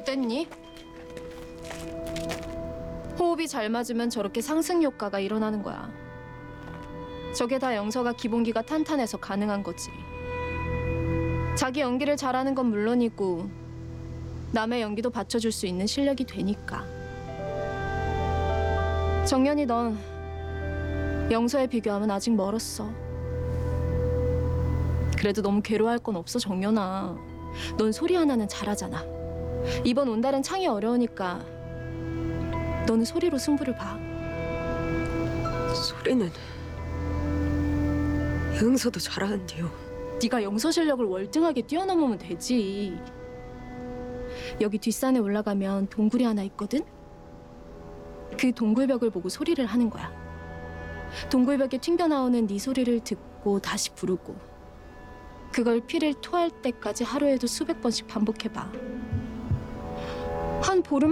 어땠니? 호흡이 잘 맞으면 저렇게 상승 효과가 일어나는 거야. 저게 다 영서가 기본기가 탄탄해서 가능한 거지. 자기 연기를 잘하는 건 물론이고 남의 연기도 받쳐줄 수 있는 실력이 되니까. 정연이 넌 영서에 비교하면 아직 멀었어. 그래도 너무 괴로워할 건 없어, 정연아. 넌 소리 하나는 잘하잖아. 이번 온달은 창이 어려우니까 너는 소리로 승부를 봐. 소리는 영서도 잘하는데요. 네가 영서 실력을 월등하게 뛰어넘으면 되지. 여기 뒷산에 올라가면 동굴이 하나 있거든? 그 동굴벽을 보고 소리를 하는 거야. 동굴벽에 튕겨나오는 네 소리를 듣고 다시 부르고 그걸 피를 토할 때까지 하루에도 수백 번씩 반복해봐. 한 보름